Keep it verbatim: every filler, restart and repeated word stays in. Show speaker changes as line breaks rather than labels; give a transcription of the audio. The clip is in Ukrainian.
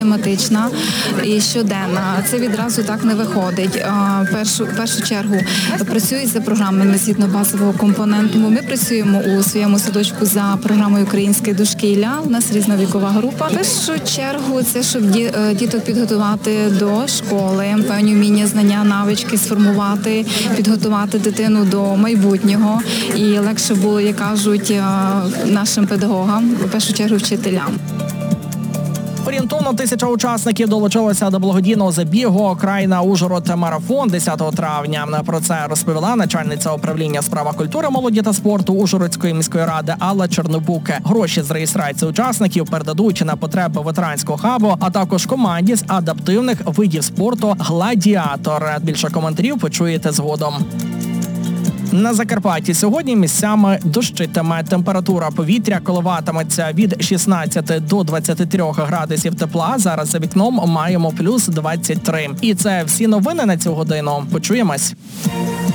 Тематична і щоденна. Це відразу так не виходить. Першу, в першу чергу працюють за програмами згідно базового компоненту. Ми працюємо у своєму садочку за програмою «Українське дошкілля». У нас різна вікова група. В першу чергу це, щоб діток підготувати до школи, певні вміння, знання, навички сформувати, підготувати дитину до майбутнього. І легше було, як кажуть, нашим педагогам, в першу чергу вчителям.
Орієнтовно тисяча учасників долучилося до благодійного забігу «Крайна Ужгород марафон» десятого травня. Про це розповіла начальниця управління справа культури, молоді та спорту Ужгородської міської ради Алла Чернобуке. Гроші з реєстрації учасників передадуть на потреби ветеранського хабу, а також команді з адаптивних видів спорту «Гладіатор». Більше коментарів почуєте згодом. На Закарпатті сьогодні місцями дощитиме. Температура повітря коливатиметься від шістнадцяти до двадцяти трьох градусів тепла. Зараз за вікном маємо плюс двадцять три. І це всі новини на цю годину. Почуємось.